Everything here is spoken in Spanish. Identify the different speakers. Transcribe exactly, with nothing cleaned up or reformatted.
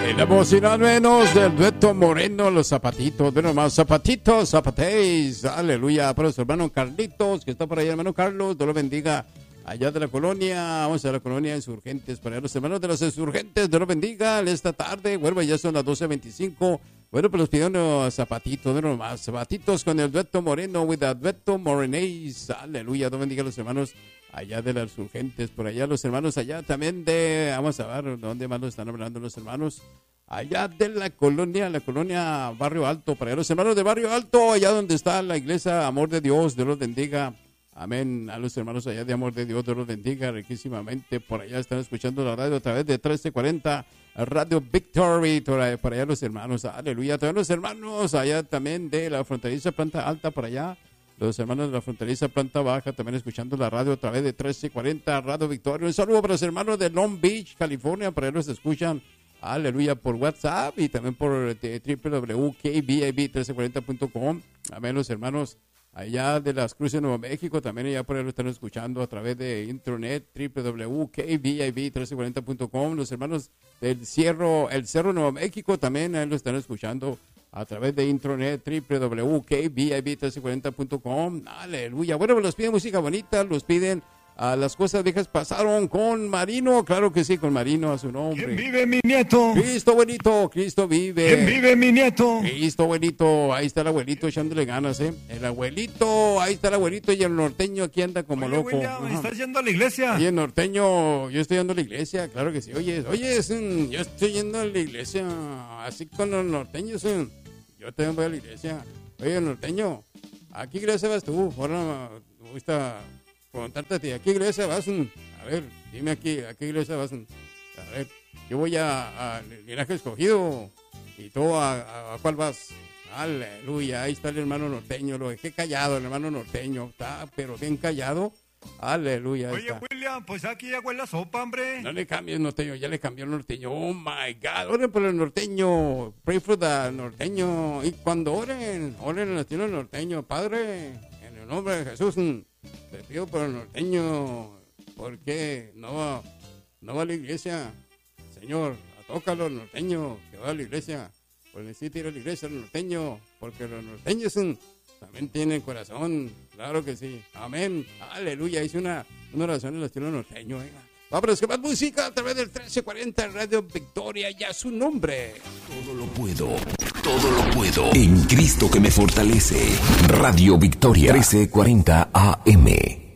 Speaker 1: Y la voz y nada menos del dueto Moreno, los zapatitos, de nomás, zapatitos, zapatéis, aleluya, para su hermano Carlitos, que está por allá, hermano Carlos, Dios lo bendiga, allá de la colonia, vamos a la colonia Insurgentes, para allá los hermanos de los Insurgentes, Dios lo bendiga, esta tarde, bueno, ya son las doce veinticinco, bueno, pues los pidieron los zapatitos, de nomás, zapatitos con el dueto Moreno, with the dueto Morenéis, aleluya, Dios bendiga a los hermanos allá de las Urgentes, por allá los hermanos allá también de, vamos a ver dónde más nos están hablando los hermanos, allá de la colonia, la colonia Barrio Alto, para allá los hermanos de Barrio Alto, allá donde está la iglesia Amor de Dios, Dios los bendiga, amén, a los hermanos allá de Amor de Dios, Dios los bendiga riquísimamente, por allá están escuchando la radio a través de trece cuarenta, Radio Victory, por allá, por allá los hermanos, aleluya, también los hermanos allá también de la fronteriza planta alta, por allá, los hermanos de la fronteriza planta baja, también escuchando la radio a través de trece cuarenta Radio Victoria. Un saludo para los hermanos de Long Beach, California, para ellos escuchan, aleluya, por WhatsApp y también por w w w punto k b a b trece cuarenta punto com. Amén, los hermanos allá de las Cruces, Nuevo México, también allá por ellos están escuchando a través de internet, w w w punto k b a b trece cuarenta punto com. Los hermanos del Cerro, el Cerro, Nuevo México, también ahí lo están escuchando a través de internet, w w w punto k b a b trece cuarenta punto com. Aleluya. Bueno, pues los piden música bonita, los piden a las cosas viejas pasaron con Marino, claro que sí, con Marino a su nombre.
Speaker 2: ¿Quién vive, mi nieto?
Speaker 1: Cristo buenito, Cristo vive.
Speaker 2: ¿Quién vive, mi nieto?
Speaker 1: Cristo buenito, ahí está el abuelito echándole ganas, ¿eh? El abuelito, ahí está el abuelito y el norteño aquí anda como
Speaker 2: Oye,
Speaker 1: loco.
Speaker 2: William, ¿estás yendo a la iglesia?
Speaker 1: Oye, norteño, yo estoy yendo a la iglesia, claro que sí. Oye, oye, es un, yo estoy yendo a la iglesia, así con los norteños, ¿eh? Yo también voy a la iglesia. Oye, norteño, ¿a qué iglesia vas tú? Ahora me gusta preguntarte a ti, ¿a qué iglesia vas? A ver, dime aquí, ¿a qué iglesia vas? A ver, yo voy a, a Linaje Escogido. ¿Y tú a, a, a cuál vas? Aleluya, ahí está el hermano norteño. Lo dejé callado, el hermano norteño. Está, pero bien callado. Aleluya.
Speaker 2: Oye, está. William, pues aquí ya huele la sopa, hombre.
Speaker 1: No le cambies, norteño, ya le cambió el norteño. Oh my God, oren por el norteño. Pray for the norteño. Y cuando oren, oren en el estilo norteño. Padre, en el nombre de Jesús, te pido por el norteño. ¿Por qué no va, no va a la iglesia? Señor, tócalo el norteño, que va a la iglesia. Pues necesita ir a la iglesia el norteño, porque los norteños son, también tienen corazón, claro que sí. Amén, aleluya. Hice una, una oración en el estilo norteño. Venga. Vamos a más música a través del trece cuarenta Radio Victoria, ya su nombre.
Speaker 3: Todo lo puedo, todo lo puedo en Cristo que me fortalece. Radio Victoria trece cuarenta A M.